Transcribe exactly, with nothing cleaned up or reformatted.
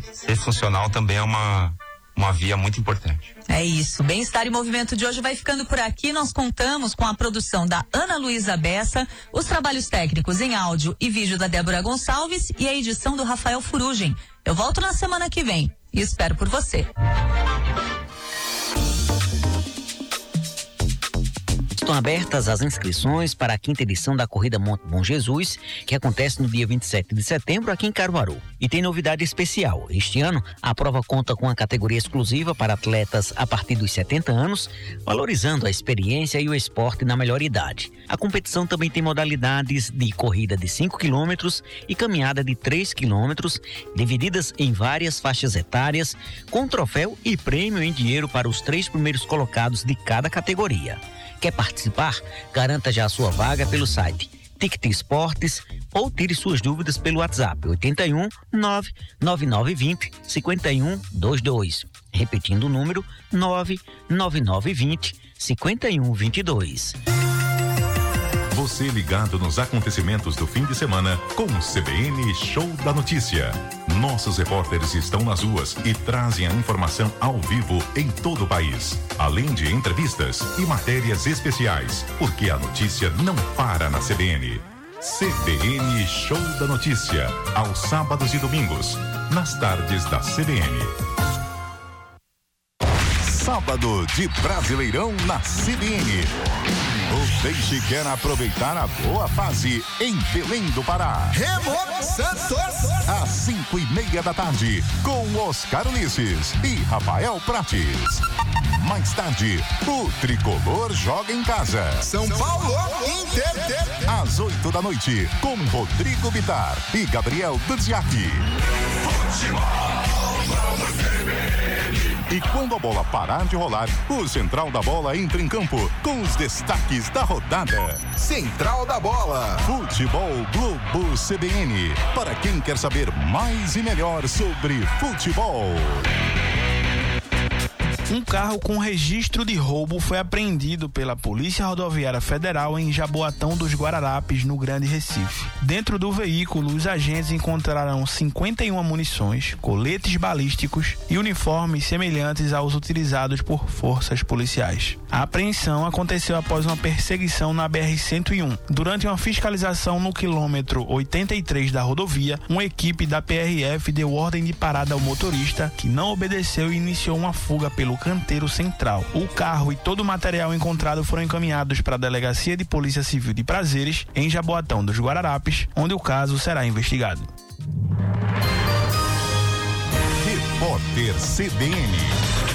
ser funcional também é uma, uma via muito importante. É isso. Bem-Estar e Movimento de hoje vai ficando por aqui. Nós contamos com a produção da Ana Luísa Bessa, os trabalhos técnicos em áudio e vídeo da Débora Gonçalves e a edição do Rafael Furugem. Eu volto na semana que vem e espero por você. Estão abertas as inscrições para a quinta edição da Corrida Monte Bom Jesus, que acontece no dia vinte e sete de setembro aqui em Caruaru. E tem novidade especial. Este ano, a prova conta com a categoria exclusiva para atletas a partir dos setenta anos, valorizando a experiência e o esporte na melhor idade. A competição também tem modalidades de corrida de cinco quilômetros e caminhada de três quilômetros, divididas em várias faixas etárias, com troféu e prêmio em dinheiro para os três primeiros colocados de cada categoria. Quer participar? Garanta já a sua vaga pelo site Ticket Esportes ou tire suas dúvidas pelo WhatsApp oitenta e um, nove nove nove vinte, cinquenta e um vinte e dois. Repetindo o número nove nove nove vinte, cinquenta e um vinte e dois. Você ligado nos acontecimentos do fim de semana com o C B N Show da Notícia. Nossos repórteres estão nas ruas e trazem a informação ao vivo em todo o país. Além de entrevistas e matérias especiais, porque a notícia não para na C B N. C B N Show da Notícia, aos sábados e domingos, nas tardes da C B N. Sábado de Brasileirão na C B N. O Peixe quer aproveitar a boa fase em Belém do Pará. Remo Santos! Às cinco e meia da tarde, com Oscar Ulisses e Rafael Prates. Mais tarde, o Tricolor joga em casa. São Paulo Inter. Às oito da noite, com Rodrigo Bitar e Gabriel Duziaki. E quando a bola parar de rolar, o Central da Bola entra em campo com os destaques da rodada. Central da Bola. Futebol Globo C B N. Para quem quer saber mais e melhor sobre futebol. Um carro com registro de roubo foi apreendido pela Polícia Rodoviária Federal em Jaboatão dos Guararapes, no Grande Recife. Dentro do veículo, os agentes encontraram cinquenta e uma munições, coletes balísticos e uniformes semelhantes aos utilizados por forças policiais. A apreensão aconteceu após uma perseguição na B R cento e um. Durante uma fiscalização no quilômetro oitenta e três da rodovia, uma equipe da P R F deu ordem de parada ao motorista, que não obedeceu e iniciou uma fuga pelo canteiro central. O carro e todo o material encontrado foram encaminhados para a Delegacia de Polícia Civil de Prazeres, em Jaboatão dos Guararapes, onde o caso será investigado. Repórter C B N.